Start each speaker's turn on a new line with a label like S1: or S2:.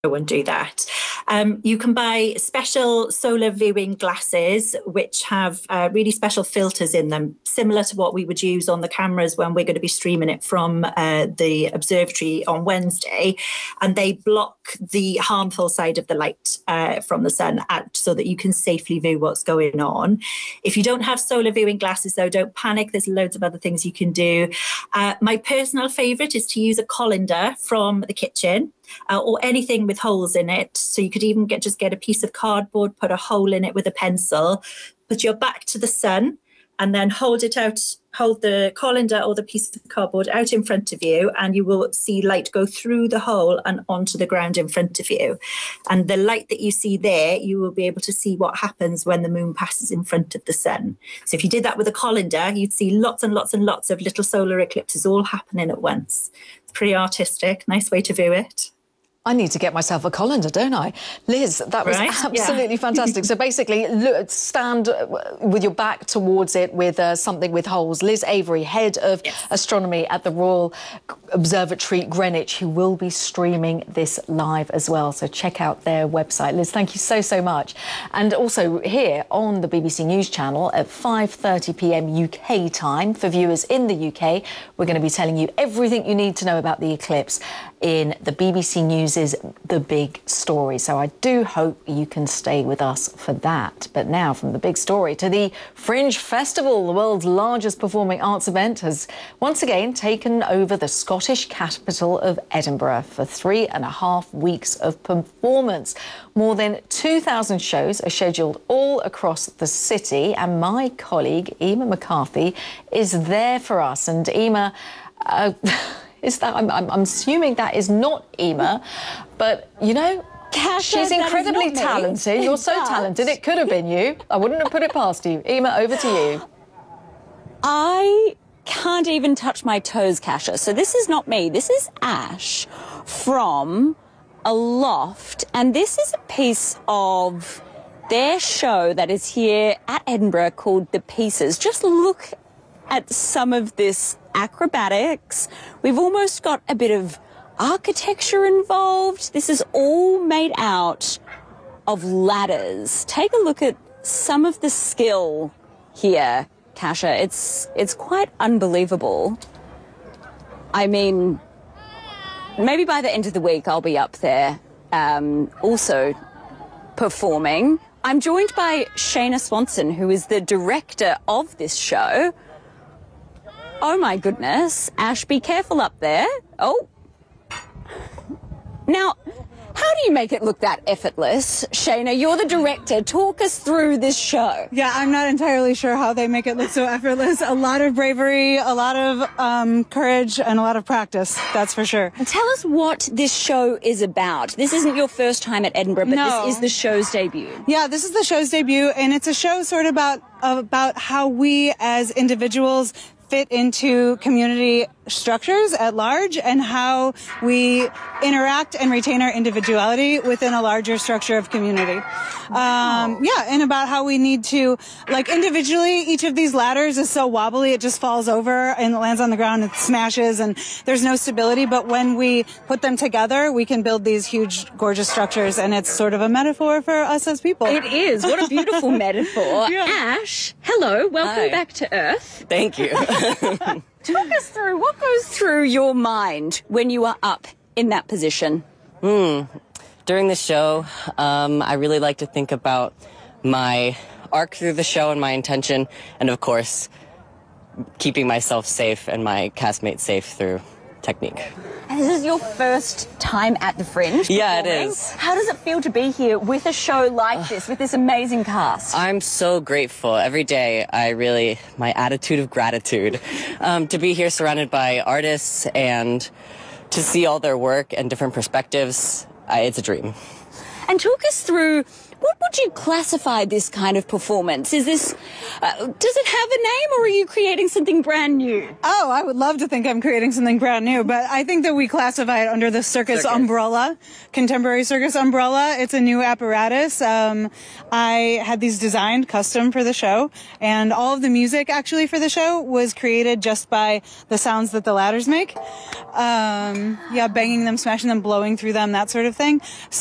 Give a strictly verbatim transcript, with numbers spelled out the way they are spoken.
S1: go and do that. Um, you can buy special solar viewing glasses, which have uh, really special filters in them, similar to what we would use on the cameras when we're going to be streaming it from uh, the observatory on Wednesday. And they block the harmful side of the light uh, from the sun out so that you can safely view what's going on. If you don't have solar viewing glasses, though, don't panic. There's loads of other things you can do. Uh, my personal favourite is to use a colander from the kitchen. Uh, or anything with holes in it. So you could even get just get a piece of cardboard, put a hole in it with a pencil, put your back to the sun, and then hold it out, hold the colander or the piece of cardboard out in front of you, and you will see light go through the hole and onto the ground in front of you. And the light that you see there, you will be able to see what happens when the moon passes in front of the sun. So if you did that with a colander, you'd see lots and lots and lots of little solar eclipses all happening at once. It's pretty artistic, nice way to view it.
S2: I need to get myself a colander, don't I? Liz, that was
S1: right?
S2: absolutely
S1: yeah.
S2: fantastic. So basically, look, stand with your back towards it with uh, something with holes. Liz Avery, Head of yes. Astronomy at the Royal Observatory, Greenwich, who will be streaming this live as well. So check out their website. Liz, thank you so, so much. And also here on the B B C News Channel at five thirty p m U K time, for viewers in the U K, we're going to be telling you everything you need to know about the eclipse in the B B C News is The Big Story. So I do hope you can stay with us for that. But now from The Big Story to the Fringe Festival, the world's largest performing arts event, has once again taken over the Scottish capital of Edinburgh for three and a half weeks of performance. More than two thousand shows are scheduled all across the city, and my colleague Emma McCarthy is there for us. And Emma, uh, Is that, I'm, I'm, I'm assuming that is not Emma, but, you know,
S3: Kasha,
S2: she's incredibly talented. You're so talented, it could have been you. I wouldn't have put it past you. Emma, over to you.
S3: I can't even touch my toes, Kasha. So this is not me. This is Ash from Aloft, and this is a piece of their show that is here at Edinburgh called The Pieces. Just look at some of this acrobatics. We've almost got a bit of architecture involved. This is all made out of ladders. Take a look at some of the skill here, Kasha. It's it's quite unbelievable. I mean, maybe by the end of the week I'll be up there um, also performing. I'm joined by Shayna Swanson, who is the director of this show. Oh my goodness. Ash, be careful up there. Oh. Now, how do you make it look that effortless? Shayna, you're the director. Talk us through this show.
S4: Yeah, I'm not entirely sure how they make it look so effortless. A lot of bravery, a lot of um, courage, and a lot of practice, that's for sure.
S3: And tell us what this show is about. This isn't your first time at Edinburgh, but
S4: no.
S3: this is the show's debut.
S4: Yeah, this is the show's debut, and it's a show sort of about, about how we as individuals fit into community structures at large, and how we interact and retain our individuality within a larger structure of community. Wow. Um, yeah, and about how we need to, like, individually, each of these ladders is so wobbly, it just falls over and lands on the ground and smashes, and there's no stability. But when we put them together, we can build these huge, gorgeous structures, and it's sort of a metaphor for us as people.
S3: It is. What a beautiful metaphor.
S4: Yeah.
S3: Ash, hello. Welcome
S5: Hi.
S3: back to Earth.
S5: Thank you.
S3: Talk us through, what goes through your mind when you are up in that position?
S5: Hmm. During the show, um, I really like to think about my arc through the show and my intention, and of course, keeping myself safe and my castmates safe through technique.
S3: And this is your first time at the Fringe?
S5: Yeah, it
S3: performing.
S5: is.
S3: How does it feel to be here with a show like this, with this amazing cast?
S5: I'm so grateful. Every day, I really, my attitude of gratitude um, to be here surrounded by artists and to see all their work and different perspectives. I, it's a dream.
S3: and talk us through, what would you classify this kind of performance? Is this, uh, does it have a name, or are you creating something brand new?
S4: Oh, I would love to think I'm creating something brand new, but I think that we classify it under the circus,
S5: Circus.
S4: umbrella, contemporary circus umbrella. It's a new apparatus. Um, I had these designed custom for the show, and all of the music actually for the show was created just by the sounds that the ladders make. Um, yeah, banging them, smashing them, blowing through them, that sort of thing.